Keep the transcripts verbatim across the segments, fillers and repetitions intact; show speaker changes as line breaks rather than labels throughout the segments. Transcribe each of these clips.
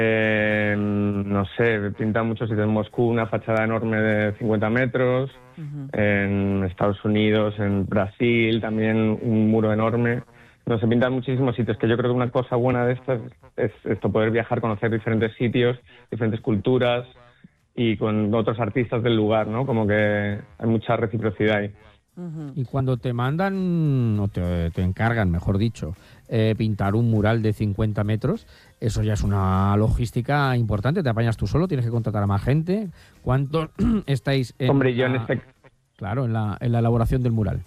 Eh, no sé, pintan muchos sitios. En Moscú una fachada enorme de cincuenta metros, uh-huh. En Estados Unidos, en Brasil también un muro enorme. No, se pintan muchísimos sitios, que yo creo que una cosa buena de esto es, es esto, poder viajar, conocer diferentes sitios, diferentes culturas y con otros artistas del lugar, ¿no? Como que hay mucha reciprocidad ahí.
Uh-huh. Y cuando te mandan, o te, te encargan, mejor dicho, eh, pintar un mural de cincuenta metros, eso ya es una logística importante. ¿Te apañas tú solo? ¿Tienes que contratar a más gente? ¿Cuántos estáis en,
Hombre, yo
la,
en este...
claro, en, la, en la elaboración del mural?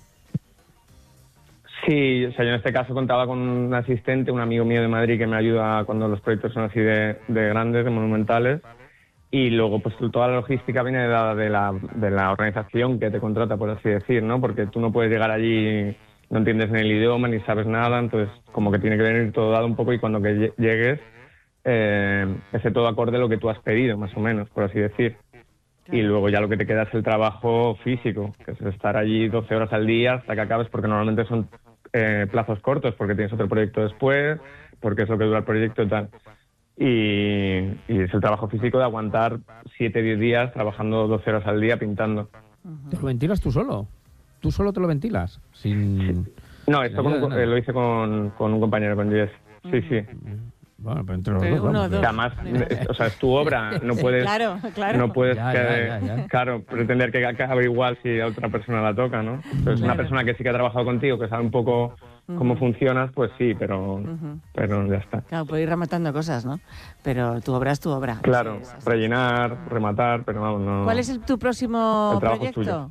Sí, o sea, yo en este caso contaba con un asistente, un amigo mío de Madrid que me ayuda cuando los proyectos son así de, de grandes, de monumentales. Y luego, pues toda la logística viene dada de la, de la organización que te contrata, por así decir, ¿no? Porque tú no puedes llegar allí, no entiendes ni el idioma, ni sabes nada, entonces como que tiene que venir todo dado un poco y cuando que llegues, eh, ese todo acorde a lo que tú has pedido, más o menos, por así decir. Claro. Y luego ya lo que te queda es el trabajo físico, que es estar allí doce horas al día hasta que acabes, porque normalmente son eh, plazos cortos, porque tienes otro proyecto después, porque es lo que dura el proyecto y tal. Y, y es el trabajo físico de aguantar siete, diez días trabajando doce horas al día pintando.
¿Te lo ventilas tú solo? ¿Tú solo te lo ventilas? Sin...
Sí. No, esto con, eh, lo hice con, con un compañero, con Jess. Sí, sí.
Bueno, pero entre los
pero
dos,
uno,
vamos,
dos. Además, o sea, es tu obra, no puedes,
claro, claro.
No puedes
ya,
que,
ya, ya, ya.
Claro, pretender que acabe igual si a otra persona la toca, ¿no? Entonces, claro. Una persona que sí que ha trabajado contigo, que sabe un poco uh-huh. cómo funcionas, pues sí, pero, uh-huh. pero ya está.
Claro, puedes ir rematando cosas, ¿no? Pero tu obra es tu obra.
Claro,
sí, es
rellenar, rematar, pero vamos, no...
¿Cuál es el, tu próximo
el
proyecto?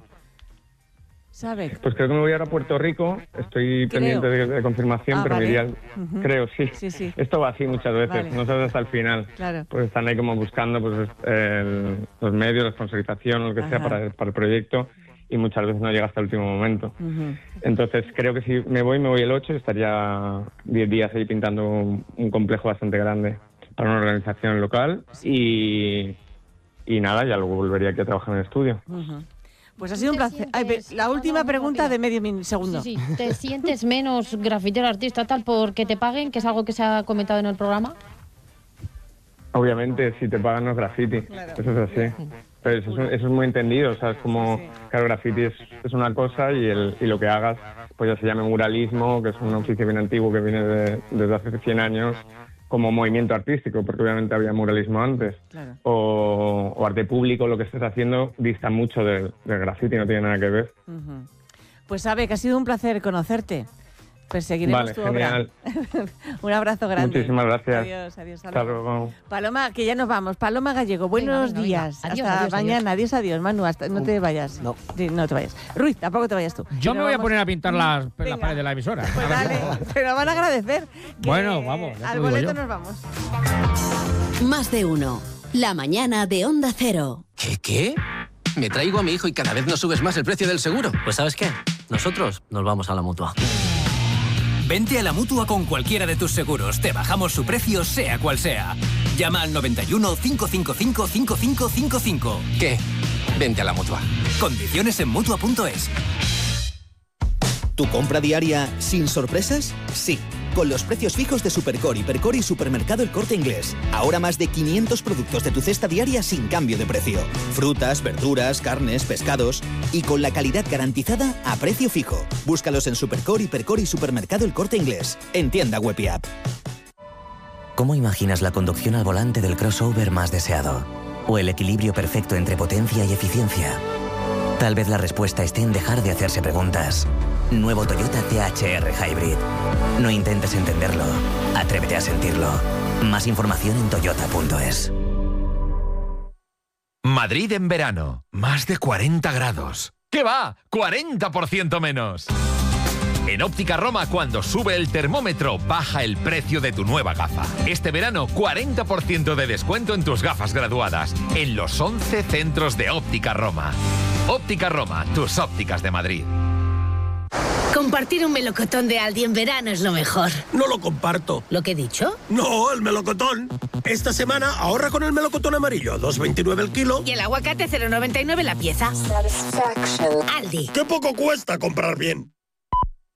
¿Sabe?
Pues creo que me voy ahora a Puerto Rico, estoy creo. pendiente de, de confirmación,
ah,
pero
vale.
me iría al...
uh-huh.
Creo, sí.
sí, sí.
Esto va así muchas veces, vale. No sabes hasta el final.
Claro.
Pues están ahí como buscando pues el, los medios, la sponsorización, lo que Ajá. sea para, para el proyecto, y muchas veces no llega hasta el último momento.
Uh-huh.
Entonces creo que si me voy, me voy el ocho, estaría diez días ahí pintando un, un complejo bastante grande para una organización local, y, y nada, ya luego volvería aquí a trabajar en el estudio.
Uh-huh. Pues ha sido un placer. Ay, la última no, no, pregunta de medio min- segundo.
Sí, sí. ¿Te sientes menos grafitero, artista, tal, porque te paguen, que es algo que se ha comentado en el programa?
Obviamente, si te pagan no es graffiti. Claro. Eso es así. Pero eso es, eso es muy entendido. O sea, es como, sí, sí. Claro, graffiti es, es una cosa y, el, y lo que hagas, pues ya se llama muralismo, que es un oficio bien antiguo que viene de, desde hace cien años, como movimiento artístico, porque obviamente había muralismo antes, claro. o, o arte público, lo que estés haciendo dista mucho del, del graffiti, no tiene nada que ver.
Uh-huh. Pues sabe que ha sido un placer conocerte. Perseguiremos
vale,
tu
genial.
obra. Un abrazo grande.
Muchísimas gracias.
Adiós, adiós.
Hasta luego.
Paloma, que ya nos vamos. Paloma Gallego, buenos venga, venga, días. Venga. Adiós, hasta adiós, mañana. Adiós, adiós. Manu, hasta, no te vayas.
No.
Sí, no te vayas. Ruiz, tampoco te vayas tú.
Yo
pero
me voy
vamos...
a poner a pintar las, las paredes de la emisora.
Pues dale, pero van a agradecer.
Bueno, vamos.
Al boleto nos vamos.
Más de uno. La mañana de Onda Cero.
¿Qué, qué? Me traigo a mi hijo y cada vez nos subes más el precio del seguro.
Pues ¿sabes qué? Nosotros nos vamos a la Mutua.
Vente a la Mutua con cualquiera de tus seguros. Te bajamos su precio, sea cual sea. Llama al noventa y uno, cinco cinco cinco, cinco cinco cinco cinco.
¿Qué? Vente a la Mutua.
Condiciones en Mutua punto es.
¿Tu compra diaria sin sorpresas? Sí. Con los precios fijos de Supercore, Hipercore y Supermercado El Corte Inglés. Ahora más de quinientos productos de tu cesta diaria sin cambio de precio. Frutas, verduras, carnes, pescados. Y con la calidad garantizada a precio fijo. Búscalos en Supercore, Hipercore y Supermercado El Corte Inglés. En tienda web y app.
¿Cómo imaginas la conducción al volante del crossover más deseado? ¿O el equilibrio perfecto entre potencia y eficiencia? Tal vez la respuesta esté en dejar de hacerse preguntas. Nuevo Toyota C H R Hybrid. No intentes entenderlo, atrévete a sentirlo. Más información en toyota punto es.
Madrid en verano, más de cuarenta grados. ¿Qué va? ¡cuarenta por ciento menos! En Óptica Roma, cuando sube el termómetro, baja el precio de tu nueva gafa. Este verano, cuarenta por ciento de descuento en tus gafas graduadas, en los once centros de Óptica Roma. Óptica Roma, tus ópticas de Madrid.
Compartir un melocotón de Aldi en verano es lo mejor.
No lo comparto.
¿Lo que he dicho?
No, el melocotón. Esta semana ahorra con el melocotón amarillo, dos veintinueve el kilo.
Y el aguacate cero noventa y nueve la pieza. Aldi.
¡Qué poco cuesta comprar bien!